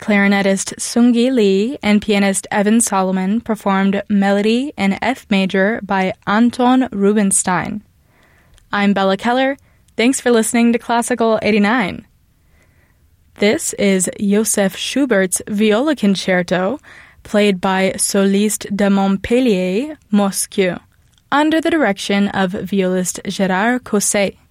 Clarinetist Seung-gi Lee and pianist Evan Solomon performed Melody in F major by Anton Rubinstein. I'm Bella Keller. Thanks for listening to Classical 89. This is Joseph Schubert's Viola Concerto, played by Solistes de Montpellier, Moscou, under the direction of violist Gérard Cosset.